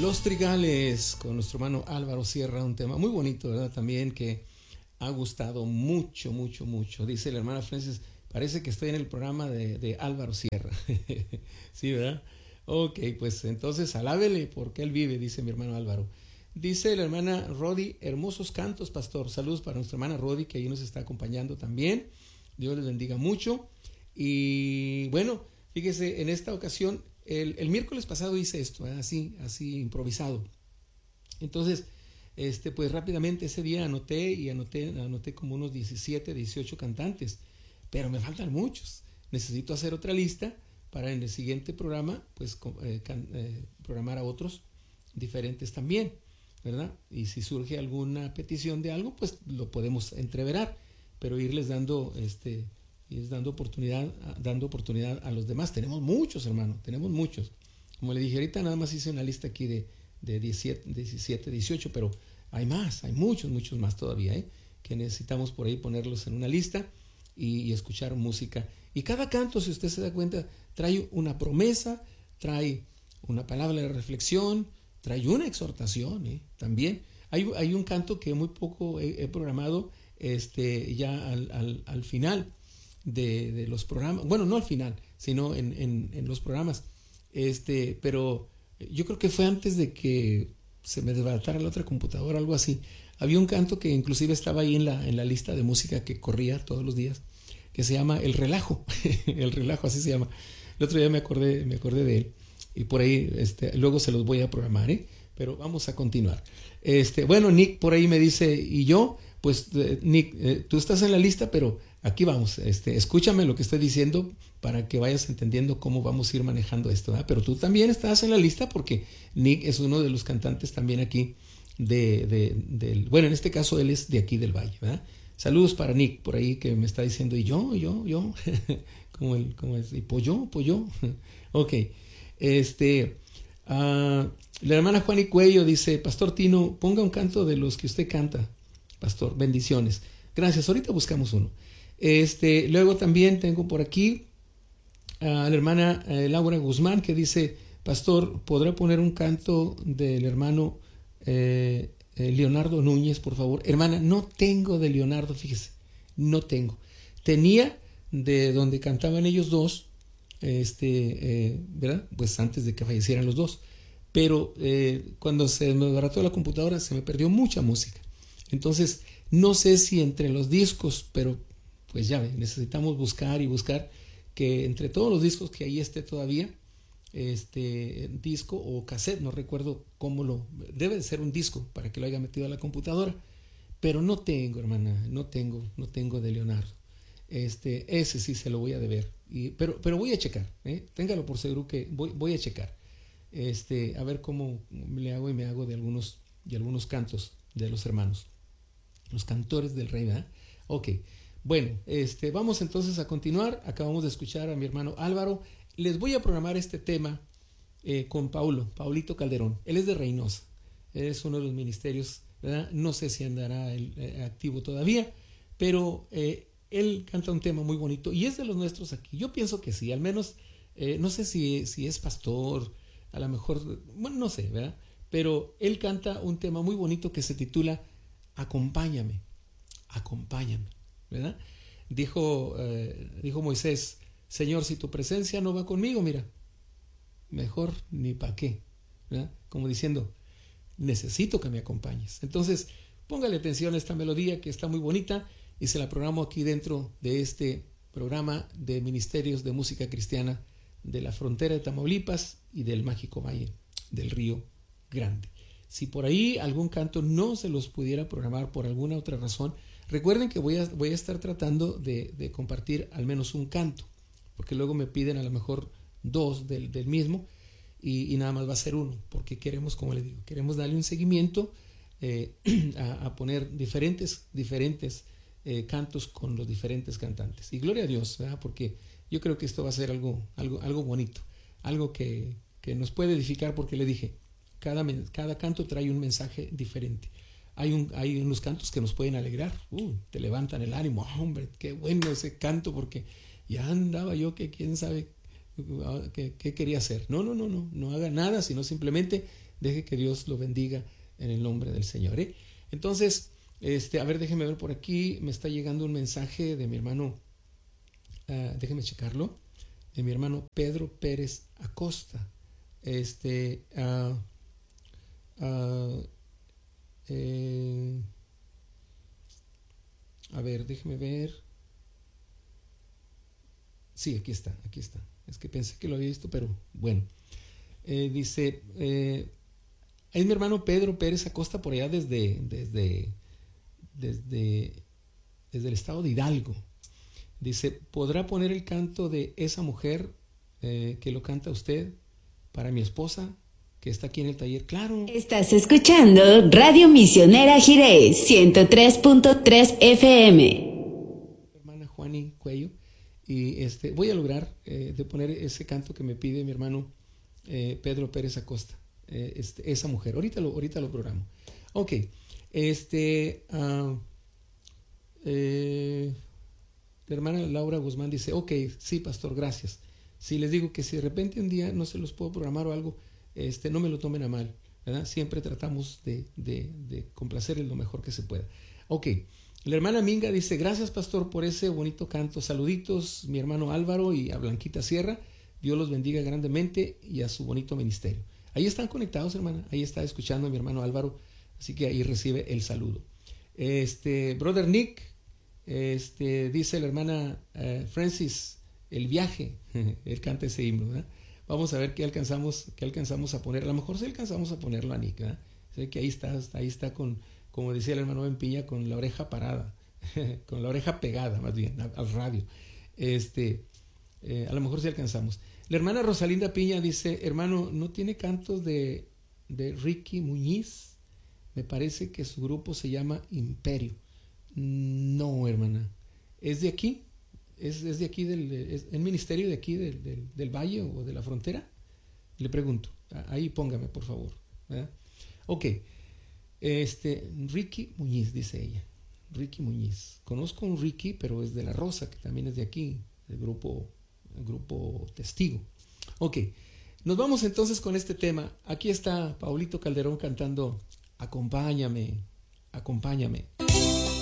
Los Trigales con nuestro hermano Álvaro Sierra, un tema muy bonito, ¿verdad? También que ha gustado mucho, mucho, mucho. Dice la hermana Francis, parece que estoy en el programa de Álvaro Sierra. Sí, ¿verdad? Ok, pues entonces alábele porque él vive, dice mi hermano Álvaro. Dice la hermana Rodi, hermosos cantos, pastor. Saludos para nuestra hermana Rodi, que ahí nos está acompañando también. Dios les bendiga mucho. Y bueno, fíjese, en esta ocasión, el miércoles pasado hice esto, así improvisado. Entonces, pues rápidamente ese día anoté como unos 17, 18 cantantes, pero me faltan muchos. Necesito hacer otra lista para en el siguiente programa, pues programar a otros diferentes también, ¿verdad? Y si surge alguna petición de algo, pues lo podemos entreverar, pero irles dando dando oportunidad a los demás. Tenemos muchos, hermano, tenemos muchos. Como le dije ahorita, nada más hice una lista aquí de 17, 18, pero hay más, hay muchos, muchos más todavía, que necesitamos por ahí ponerlos en una lista y escuchar música. Y cada canto, si usted se da cuenta, trae una promesa, trae una palabra de reflexión, trae una exhortación, también. Hay un canto que muy poco he programado ya al final de los programas, bueno, no al final, sino en los programas, pero yo creo que fue antes de que se me desbaratara la otra computadora, algo así. Había un canto que inclusive estaba ahí en la lista de música que corría todos los días, que se llama El Relajo. El Relajo, así se llama. El otro día me acordé de él y por ahí luego se los voy a programar, pero vamos a continuar. Bueno, Nick por ahí me dice, y yo, pues Nick, tú estás en la lista, pero aquí vamos, escúchame lo que estoy diciendo para que vayas entendiendo cómo vamos a ir manejando esto, ¿verdad? Pero tú también estás en la lista porque Nick es uno de los cantantes también aquí bueno, en este caso él es de aquí del Valle, ¿verdad? Saludos para Nick por ahí que me está diciendo, y yo, como es, y pollo, ok, la hermana Juani Cuello dice, Pastor Tino, ponga un canto de los que usted canta, Pastor, bendiciones. Gracias, ahorita buscamos uno. Luego también tengo por aquí a la hermana Laura Guzmán que dice, Pastor, ¿podrá poner un canto del hermano Leonardo Núñez, por favor? Hermana, no tengo de Leonardo, fíjese, no tengo. Tenía de donde cantaban ellos dos, ¿verdad? Pues antes de que fallecieran los dos. Pero cuando se me desbarató la computadora se me perdió mucha música. Entonces, no sé si entre los discos, pero pues ya ven, necesitamos buscar que entre todos los discos que ahí esté todavía, disco o cassette, no recuerdo debe de ser un disco para que lo haya metido a la computadora, pero no tengo, hermana, no tengo de Leonardo. Ese sí se lo voy a deber, pero voy a checar, téngalo por seguro que voy a checar, a ver cómo le hago y me hago de algunos cantos de los hermanos, los cantores del rey, ¿verdad? Ok, bueno, vamos entonces a continuar. Acabamos de escuchar a mi hermano Álvaro. Les voy a programar este tema con Paulito Calderón. Él es de Reynosa, es uno de los ministerios, ¿verdad? No sé si andará activo todavía, pero él canta un tema muy bonito y es de los nuestros aquí. Yo pienso que sí, al menos, no sé si es pastor, a lo mejor, bueno, no sé, ¿verdad? Pero él canta un tema muy bonito que se titula Acompáñame, ¿verdad? Dijo Moisés, Señor, si tu presencia no va conmigo, mira, mejor ni pa' qué, ¿verdad? Como diciendo, necesito que me acompañes. Entonces, póngale atención a esta melodía que está muy bonita y se la programo aquí dentro de este programa de Ministerios de Música Cristiana de la frontera de Tamaulipas y del mágico Valle del Río Grande. Si por ahí algún canto no se los pudiera programar por alguna otra razón, recuerden que voy a estar tratando de compartir al menos un canto, porque luego me piden a lo mejor dos del mismo y nada más va a ser uno, porque queremos, como les digo, queremos darle un seguimiento a poner diferentes cantos con los diferentes cantantes. Y gloria a Dios, ¿verdad? Porque yo creo que esto va a ser algo bonito, algo que nos puede edificar, porque le dije, cada canto trae un mensaje diferente. Hay unos cantos que nos pueden alegrar, te levantan el ánimo, hombre, qué bueno ese canto, porque ya andaba yo que quién sabe qué quería hacer. No haga nada, sino simplemente Deje que Dios lo bendiga en el nombre del Señor. Entonces, a ver, déjeme ver por aquí. Me está llegando un mensaje de mi hermano, déjeme checarlo, de mi hermano Pedro Pérez Acosta. A ver, déjeme ver. Sí, aquí está. Es que pensé que lo había visto, pero bueno. Dice, es mi hermano Pedro Pérez Acosta por allá desde el estado de Hidalgo. Dice, ¿podrá poner el canto de esa mujer que lo canta usted para mi esposa que está aquí en el taller? Claro. Estás escuchando Radio Misionera Jiré 103.3 FM. Hermana Juani Cuello. Y voy a lograr de poner ese canto que me pide mi hermano Pedro Pérez Acosta. Esa mujer. Ahorita lo programo. Ok. La hermana Laura Guzmán dice, ok, sí, pastor, gracias. Si les digo que si de repente un día no se los puedo programar o algo, no me lo tomen a mal, ¿verdad? Siempre tratamos de complacerles lo mejor que se pueda. Ok, la hermana Minga dice, gracias, pastor, por ese bonito canto. Saluditos, mi hermano Álvaro y a Blanquita Sierra. Dios los bendiga grandemente y a su bonito ministerio. Ahí están conectados, hermana. Ahí está escuchando a mi hermano Álvaro. Así que ahí recibe el saludo. Brother Nick, dice la hermana Francis, el viaje. Él canta ese himno, ¿verdad? Vamos a ver qué alcanzamos a poner. A lo mejor sí alcanzamos a ponerlo a Nick, ¿verdad? Sé que ahí está con, como decía el hermano Ben Piña, con la oreja parada, con la oreja pegada, más bien, al radio. A lo mejor sí alcanzamos. La hermana Rosalinda Piña dice, hermano, ¿no tiene cantos de Ricky Muñiz? Me parece que su grupo se llama Imperio. No, hermana. ¿Es de aquí? ¿Es de aquí, es el ministerio de aquí, del Valle o de la Frontera? Le pregunto. Ahí póngame, por favor. ¿Verdad? Ok. Ricky Muñiz, dice ella. Ricky Muñiz. Conozco un Ricky, pero es de La Rosa, que también es de aquí, del grupo Testigo. Ok. Nos vamos entonces con este tema. Aquí está Paulito Calderón cantando Acompáñame, acompáñame.